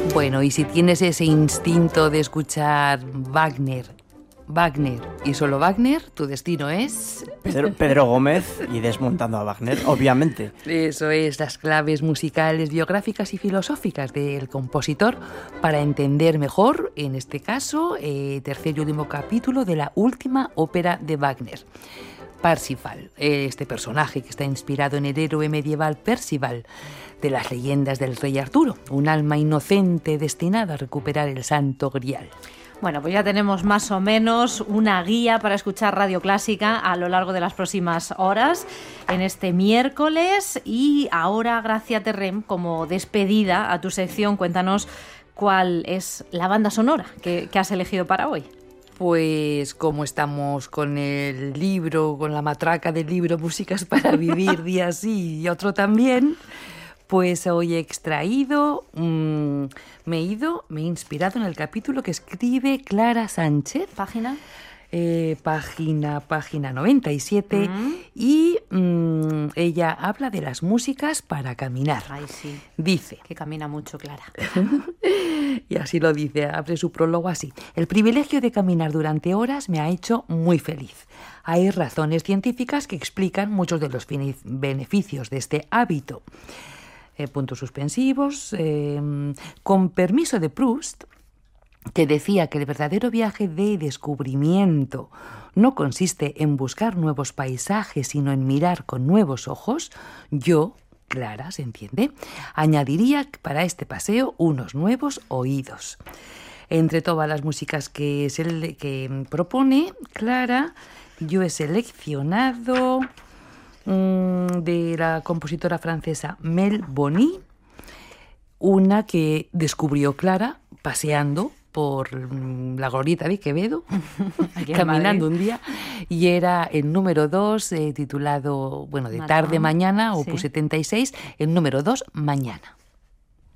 Bueno, y si tienes ese instinto de escuchar Wagner y solo Wagner, tu destino es... Pedro Gómez y Desmontando a Wagner, obviamente. Eso es, las claves musicales, biográficas y filosóficas del compositor para entender mejor, en este caso, tercer y último capítulo de la última ópera de Wagner. Parsifal, este personaje que está inspirado en el héroe medieval Percival de las leyendas del rey Arturo, un alma inocente destinada a recuperar el Santo Grial. Bueno, pues ya tenemos más o menos una guía para escuchar Radio Clásica a lo largo de las próximas horas en este miércoles. Y ahora, Gracia Terrem, como despedida a tu sección, cuéntanos cuál es la banda sonora que has elegido para hoy. Pues como estamos con el libro, con la matraca del libro Músicas para Vivir, día sí y otro también, pues hoy he extraído, me he inspirado en el capítulo que escribe Clara Sánchez. ¿Página? Página 97 y ella habla de las músicas para caminar. Ay, sí. Dice... Que camina mucho, Clara. Y así lo dice, abre su prólogo así. El privilegio de caminar durante horas me ha hecho muy feliz. Hay razones científicas que explican muchos de los beneficios de este hábito. Puntos suspensivos. Con permiso de Proust, que decía que el verdadero viaje de descubrimiento no consiste en buscar nuevos paisajes, sino en mirar con nuevos ojos, yo, Clara, ¿se entiende?, añadiría para este paseo unos nuevos oídos. Entre todas las músicas que propone Clara, yo he seleccionado de la compositora francesa Mel Boni, una que descubrió Clara paseando por la Glorieta de Quevedo, caminando un día, y era el número 2, titulado, bueno, de tarde mañana, opus 76, el número 2, Mañana.